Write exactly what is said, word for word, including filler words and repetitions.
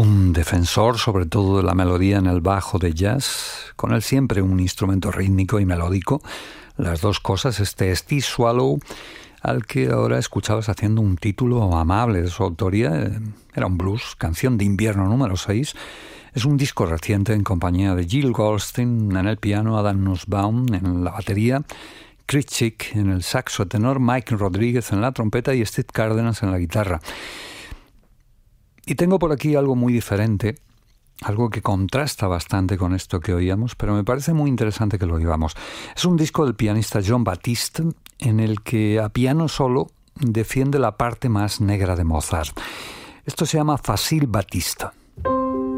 un defensor sobre todo de la melodía en el bajo de jazz, con él siempre un instrumento rítmico y melódico, las dos cosas. Este Steve Swallow, al que ahora escuchabas haciendo un título amable de su autoría, era un blues, canción de invierno número seis. Es un disco reciente en compañía de Jill Goldstein en el piano, Adam Nussbaum en la batería, Chris Chick en el saxo tenor, Mike Rodríguez en la trompeta y Steve Cárdenas en la guitarra. Y tengo por aquí algo muy diferente, algo que contrasta bastante con esto que oíamos, pero me parece muy interesante que lo oigamos. Es un disco del pianista Jon Batiste, en el que a piano solo defiende la parte más negra de Mozart. Esto se llama Facile Batista.